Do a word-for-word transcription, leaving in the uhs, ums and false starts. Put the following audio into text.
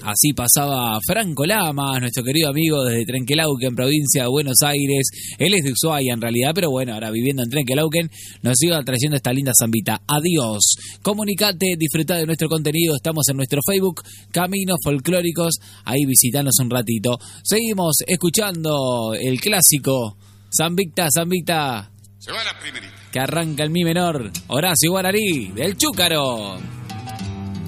Así pasaba Franco Lamas, nuestro querido amigo desde Trenquelauquen, provincia de Buenos Aires. Él es de Ushuaia en realidad, pero bueno, ahora viviendo en Trenquelauquen, nos sigue trayendo esta linda zambita. Adiós. Comunicate, disfrutá de nuestro contenido. Estamos en nuestro Facebook, Caminos Folclóricos. Ahí visitanos un ratito. Seguimos escuchando el clásico Zambita, Zambita. Se va la primerita. Que arranca el mi menor. Horacio Guararí, del Chúcaro.